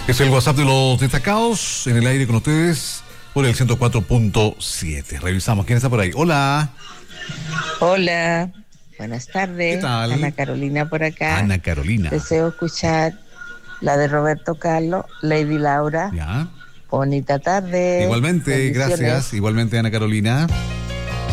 Es el WhatsApp de los destacados en el aire con ustedes por el 104.7. Revisamos quién está por ahí. Hola. Hola, buenas tardes. ¿Qué tal? Ana Carolina por acá. Ana Carolina. Deseo escuchar la de Roberto Carlos, Lady Laura. Ya. Bonita tarde. Igualmente, Bendiciones. gracias. Igualmente, Ana Carolina.